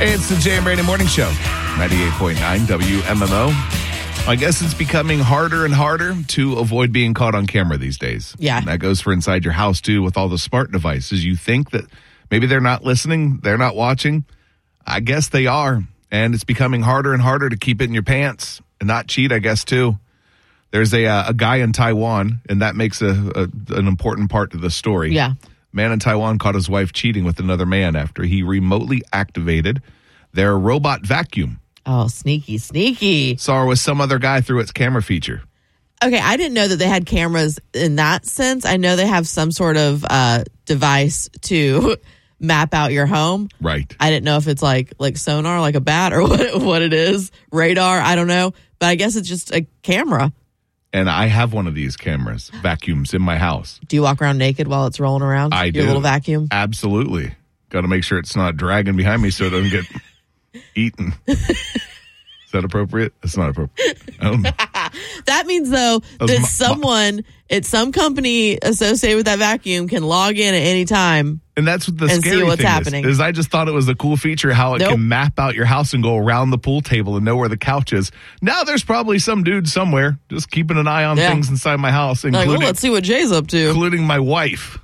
Hey, it's the Jay and Brandon Morning Show, 98.9 WMMO. I guess it's becoming harder and harder to avoid being caught on camera these days. Yeah. And that goes for inside your house, too, with all the smart devices. You think that maybe they're not listening, they're not watching. I guess they are. And it's becoming harder and harder to keep it in your pants and not cheat, I guess, too. There's a guy in Taiwan, and that makes an important part to the story. Yeah. Man in Taiwan caught his wife cheating with another man after he remotely activated their robot vacuum. Oh, sneaky. Saw her with some other guy through its camera feature. Okay, I didn't know that they had cameras in that sense. I know they have some sort of device to map out your home. Right. I didn't know if it's like sonar, like a bat, or what it is. Radar, I don't know. But I guess it's just a camera. And I have one of these cameras, vacuums, in my house. Do you walk around naked while it's rolling around? I do. Your little vacuum? Absolutely. Got to make sure it's not dragging behind me so it doesn't get eaten. Is that appropriate? That's not appropriate. That means, though, that someone at some company associated with that vacuum can log in at any time. And that's what the and scary see what's thing happening. is I just thought it was a cool feature how it can map out your house and go around the pool table and know where the couch is. Now there's probably some dude somewhere just keeping an eye on things inside my house, including, let's see what Jay's up to. Including my wife.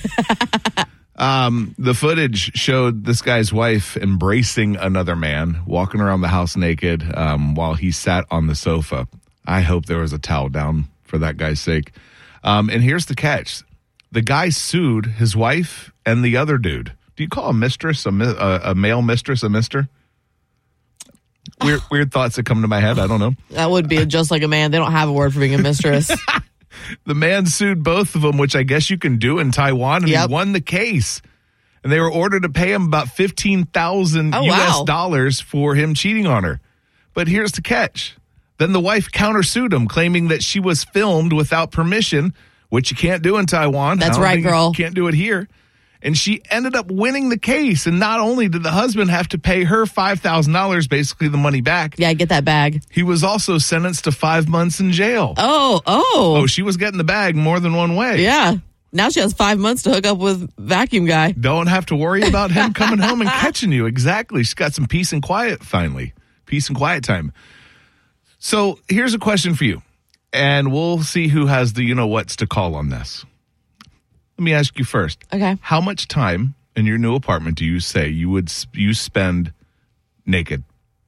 The footage showed this guy's wife embracing another man, walking around the house naked while he sat on the sofa. I hope there was a towel down for that guy's sake. And here's the catch. The guy sued his wife and the other dude. Do you call a mistress, a male mistress, a mister? Weird thoughts that come to my head. I don't know. That would be just like a man. They don't have a word for being a mistress. The man sued both of them, which I guess you can do in Taiwan, and he won the case. And they were ordered to pay him about $15,000 US dollars for him cheating on her. But here's the catch. Then the wife countersued him, claiming that she was filmed without permission, which you can't do in Taiwan. That's right, girl. You can't do it here. And she ended up winning the case. And not only did the husband have to pay her $5,000, basically the money back. Yeah, get that bag. He was also sentenced to 5 months in jail. Oh, she was getting the bag more than one way. Yeah. Now she has 5 months to hook up with vacuum guy. Don't have to worry about him coming home and catching you. Exactly. She's got some peace and quiet finally. Peace and quiet time. So here's a question for you. And we'll see who has the you-know-whats to call on this. Let me ask you first. Okay. How much time in your new apartment do you say you spend naked?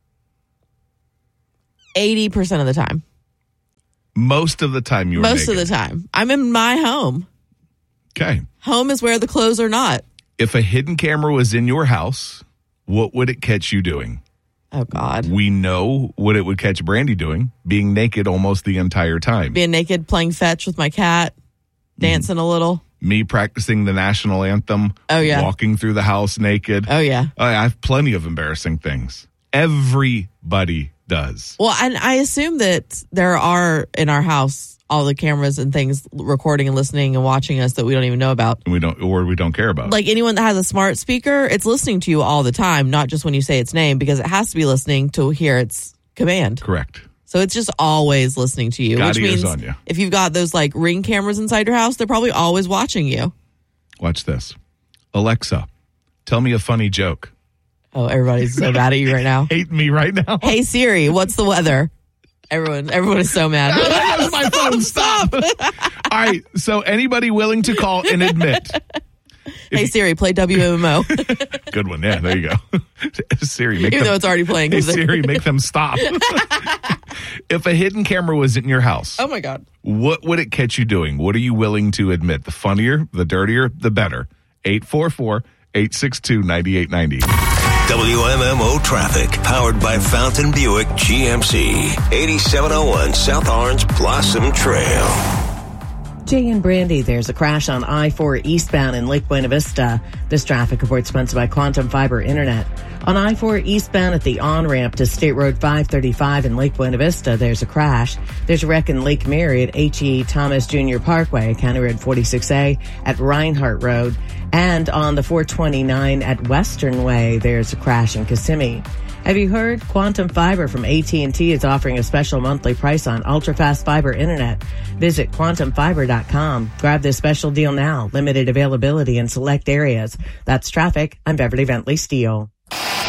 80% of the time. Most of the time you're naked? Most of the time. I'm in my home. Okay. Home is where the clothes are not. If a hidden camera was in your house, what would it catch you doing? Oh, God. We know what it would catch Brandy doing, being naked almost the entire time. Being naked, playing fetch with my cat, dancing a little. Me practicing the national anthem. Oh, yeah. Walking through the house naked. Oh, yeah. I have plenty of embarrassing things. Everybody does. Well, and I assume that there are in our house all the cameras and things recording and listening and watching us that we don't even know about. We don't care about. Like anyone that has a smart speaker, it's listening to you all the time, not just when you say its name, because it has to be listening to hear its command. Correct. So it's just always listening to you, Got which ears means on you. If you've got those like Ring cameras inside your house, they're probably always watching you. Watch this. Alexa, tell me a funny joke. Oh, everybody's so mad at you right now. Hate me right now. Hey Siri, what's the weather? Everyone is so mad. That's my phone. Stop. All right. So anybody willing to call and admit. Hey Siri, play WMMO. Good one. Yeah, there you go. Siri, even though it's already playing. Hey Siri, make them stop. If a hidden camera was in your house, oh my God, what would it catch you doing? What are you willing to admit? The funnier, the dirtier, the better. 844-862-9890. WMMO traffic, powered by Fountain Buick GMC, 8701 South Orange Blossom Trail. Jay and Brandy, there's a crash on I-4 eastbound in Lake Buena Vista. This traffic report sponsored by Quantum Fiber Internet. On I-4 eastbound at the on-ramp to State Road 535 in Lake Buena Vista, there's a crash. There's a wreck in Lake Mary at H.E. Thomas Jr. Parkway, County Road 46A at Reinhardt Road. And on the 429 at Western Way, there's a crash in Kissimmee. Have you heard? Quantum Fiber from AT&T is offering a special monthly price on ultra-fast fiber internet. Visit quantumfiber.com. Grab this special deal now. Limited availability in select areas. That's traffic. I'm Beverly Bentley Steele.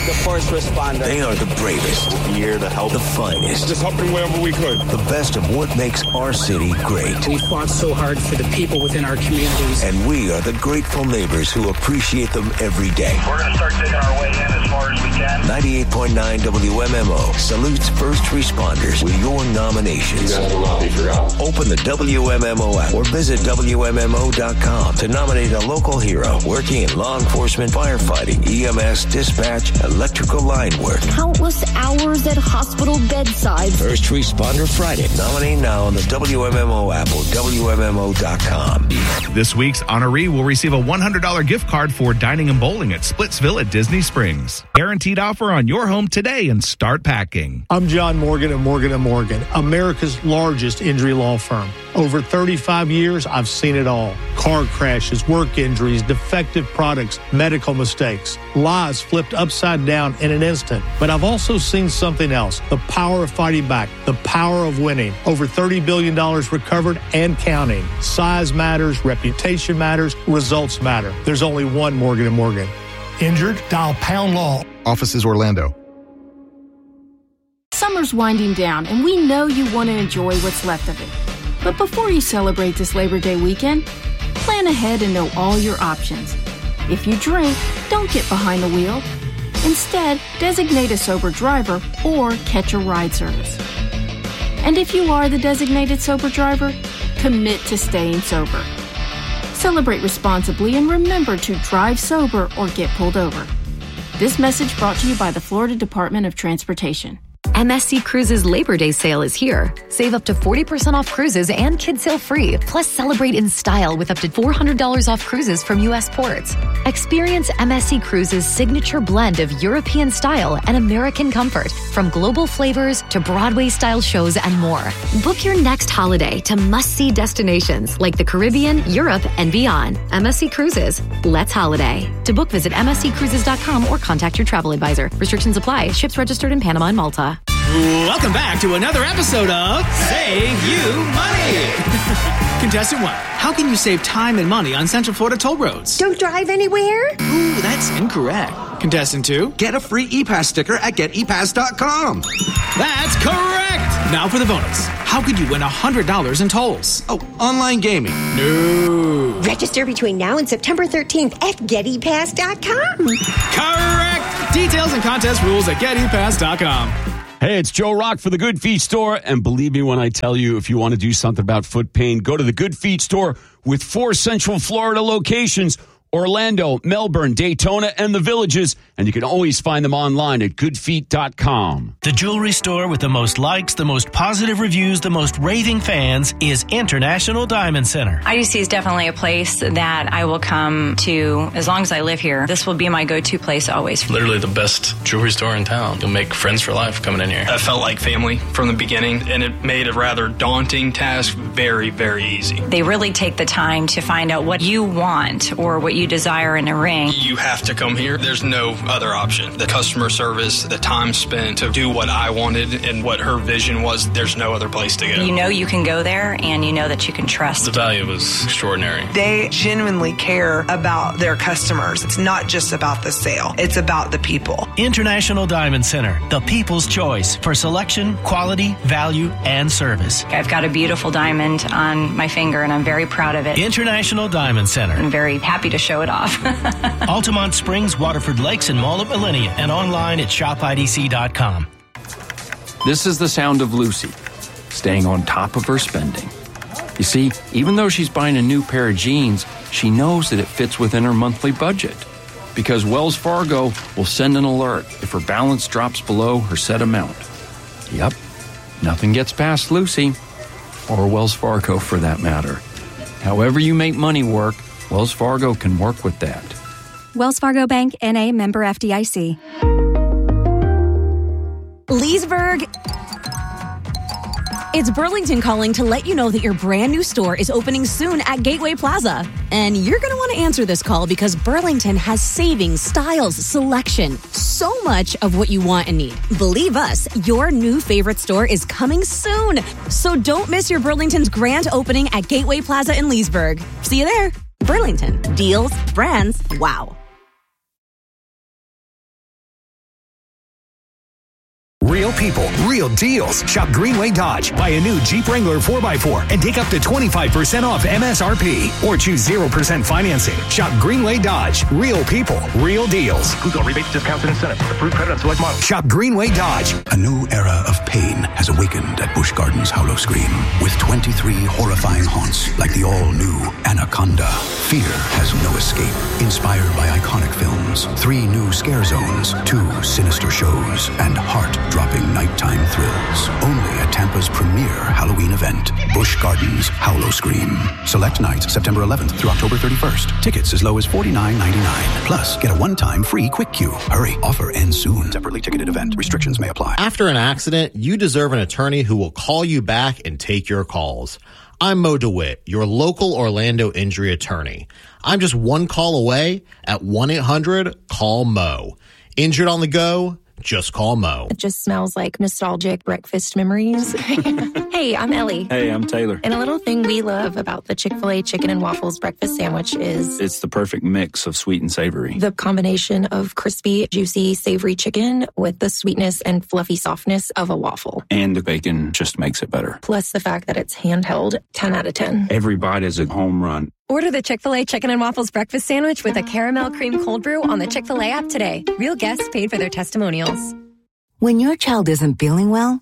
the first responders. They are the bravest. We'll be here to help. The finest. Just helping wherever we could. The best of what makes our city great. We fought so hard for the people within our communities. And we are the grateful neighbors who appreciate them every day. We're going to start digging our way in as far as we can. 98.9 WMMO salutes first responders with your nominations. You guys will not be forgotten. Open the WMMO app or visit WMMO.com to nominate a local hero working in law enforcement, firefighting, EMS, dispatch, electrical line work. Countless hours at hospital bedsides. First Responder Friday. Nominate now on the WMMO app or WMMO.com. This week's honoree will receive a $100 gift card for dining and bowling at Splitsville at Disney Springs. Guaranteed offer on your home today and start packing. I'm John Morgan of Morgan & Morgan, America's largest injury law firm. Over 35 years, I've seen it all. Car crashes, work injuries, defective products, medical mistakes, lives flipped upside down in an instant. But I've also seen something else, the power of fighting back, the power of winning. Over $30 billion recovered and counting. Size matters, reputation matters, results matter. There's only one Morgan & Morgan. Injured? Dial Pound Law. Offices Orlando. Summer's winding down, and we know you want to enjoy what's left of it. But before you celebrate this Labor Day weekend, plan ahead and know all your options. If you drink, don't get behind the wheel. Instead, designate a sober driver or catch a ride service. And if you are the designated sober driver, commit to staying sober. Celebrate responsibly and remember to drive sober or get pulled over. This message brought to you by the Florida Department of Transportation. MSC Cruises Labor Day sale is here. Save up to 40% off cruises and kids sail free. Plus, celebrate in style with up to $400 off cruises from U.S. ports. Experience MSC Cruises' signature blend of European style and American comfort, from global flavors to Broadway-style shows and more. Book your next holiday to must-see destinations like the Caribbean, Europe, and beyond. MSC Cruises. Let's holiday. To book, visit msccruises.com or contact your travel advisor. Restrictions apply. Ships registered in Panama and Malta. Welcome back to another episode of Save You Money. Contestant 1, how can you save time and money on Central Florida toll roads? Don't drive anywhere? Ooh, that's incorrect. Contestant 2, get a free ePass sticker at GetEPass.com. That's correct. Now for the bonus. How could you win $100 in tolls? Oh, online gaming. No. Register between now and September 13th at GetEPass.com. Correct. Details and contest rules at GetEPass.com. Hey, it's Joe Rock for the Good Feet Store. And believe me when I tell you, if you want to do something about foot pain, go to the Good Feet Store with 4 Central Florida locations. Orlando, Melbourne, Daytona, and the Villages. And you can always find them online at goodfeet.com. The jewelry store with the most likes, the most positive reviews, the most raving fans is International Diamond Center. IDC is definitely a place that I will come to as long as I live here. This will be my go-to place always. Literally the best jewelry store in town. You'll make friends for life coming in here. I felt like family from the beginning, and it made a rather daunting task very, very easy. They really take the time to find out what you want or what you desire in a ring. You have to come here. There's no other option. The customer service, the time spent to do what I wanted and what her vision was, there's no other place to go. You know you can go there, and you know that you can trust. The value was extraordinary. They genuinely care about their customers. It's not just about the sale. It's about the people. International Diamond Center, the people's choice for selection, quality, value, and service. I've got a beautiful diamond on my finger, and I'm very proud of it. International Diamond Center. I'm very happy to show it off. Altamont Springs, Waterford Lakes, and Mall at Millennia, and online at shopidc.com. This is the sound of Lucy, staying on top of her spending. You see, even though she's buying a new pair of jeans, she knows that it fits within her monthly budget. Because Wells Fargo will send an alert if her balance drops below her set amount. Yep, nothing gets past Lucy, or Wells Fargo for that matter. However you make money work, Wells Fargo can work with that. Wells Fargo Bank, N.A., member FDIC. Leesburg, it's Burlington calling to let you know that your brand new store is opening soon at Gateway Plaza. And you're going to want to answer this call because Burlington has savings, styles, selection, so much of what you want and need. Believe us, your new favorite store is coming soon. So don't miss your Burlington's grand opening at Gateway Plaza in Leesburg. See you there. Burlington. Deals, brands, wow. Real people, real deals. Shop Greenway Dodge. Buy a new Jeep Wrangler 4x4 and take up to 25% off MSRP. Or choose 0% financing. Shop Greenway Dodge. Real people, real deals. Includes all rebates, discounts, and incentives. Approved credit on select models. Shop Greenway Dodge. A new era of pain has awakened at Busch Gardens Howlow Scream with 23 horrifying haunts like the all-new Anaconda. Fear has no escape. Inspired by iconic films, 3 new scare zones, 2 sinister shows, and heart-dropping nighttime thrills. Only at Tampa's premier Halloween event, Busch Gardens Howlow Scream. Select nights September 11th through October 31st. Tickets as low as $49.99. Plus, get a one-time free quick queue. Hurry, offer ends soon. Separately ticketed event. Restrictions may apply. After an accident, you deserve an attorney who will call you back and take your calls. I'm Mo DeWitt, your local Orlando injury attorney. I'm just one call away at 1-800-CALL-MO. Injured on the go? Just call Mo. It just smells like nostalgic breakfast memories. Hey, I'm Ellie. Hey, I'm Taylor. And a little thing we love about the Chick-fil-A chicken and waffles breakfast sandwich is It's the perfect mix of sweet and savory. the combination of crispy, juicy, savory chicken with the sweetness and fluffy softness of a waffle. And the bacon just makes it better. Plus the fact that it's handheld, 10 out of 10. Every bite is a home run. Order the Chick-fil-A Chicken and Waffles Breakfast Sandwich with a caramel cream cold brew on the Chick-fil-A app today. Real guests paid for their testimonials. When your child isn't feeling well,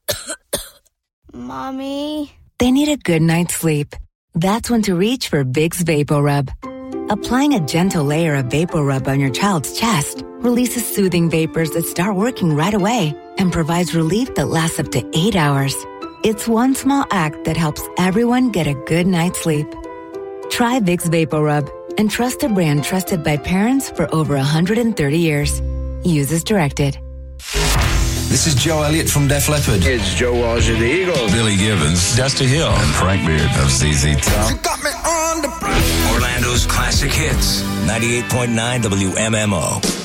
Mommy, they need a good night's sleep. That's when to reach for Vicks VapoRub. Applying a gentle layer of VapoRub on your child's chest releases soothing vapors that start working right away and provides relief that lasts up to 8 hours. It's one small act that helps everyone get a good night's sleep. Try Vicks VapoRub and trust a brand trusted by parents for over 130 years. Use as directed. This is Joe Elliott from Def Leppard. It's Joe Walsh of the Eagles. Billy Gibbons. Dusty Hill. And Frank Beard of ZZ Top. You got me on the... Orlando's classic hits. 98.9 WMMO.